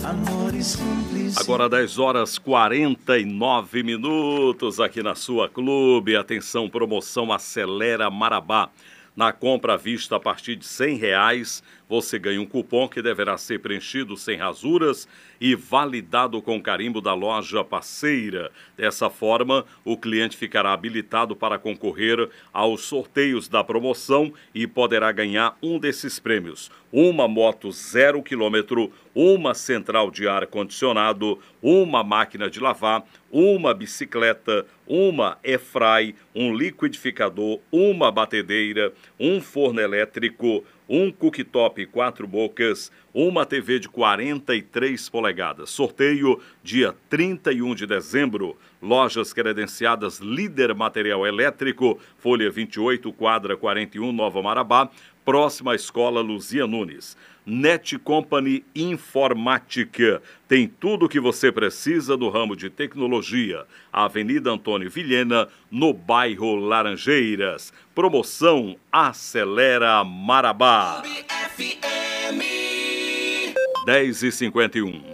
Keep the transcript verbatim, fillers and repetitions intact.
Agora dez horas e quarenta e nove minutos aqui na sua Clube. Atenção, promoção Acelera Marabá. Na compra à vista a partir de cem reais, você ganha um cupom que deverá ser preenchido sem rasuras e validado com carimbo da loja parceira. Dessa forma, o cliente ficará habilitado para concorrer aos sorteios da promoção e poderá ganhar um desses prêmios: uma moto zero quilômetro, uma central de ar-condicionado, uma máquina de lavar, uma bicicleta, uma airfry, um liquidificador, uma batedeira, um forno elétrico, um cooktop quatro bocas, uma T V de quarenta e três polegadas. Sorteio dia trinta e um de dezembro. Lojas credenciadas Líder Material Elétrico, Folha vinte e oito, quadra quarenta e um, Nova Marabá, próxima à Escola Luzia Nunes. Net Company Informática. Tem tudo o que você precisa no ramo de tecnologia. Avenida Antônio Vilhena, no bairro Laranjeiras. Promoção Acelera Marabá. dez e cinquenta e um.